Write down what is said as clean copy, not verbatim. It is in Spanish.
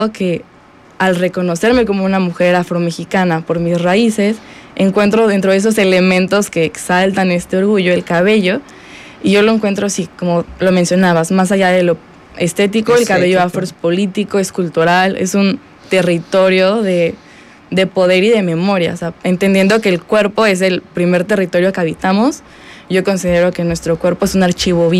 que al reconocerme como una mujer afromexicana por mis raíces, encuentro dentro de esos elementos que exaltan este orgullo, el cabello, y yo lo encuentro así, como lo mencionabas, más allá de lo estético, el cabello afro es político, es cultural, es un territorio de poder y de memoria, o sea, entendiendo que el cuerpo es el primer territorio que habitamos, yo considero que nuestro cuerpo es un archivo vivo.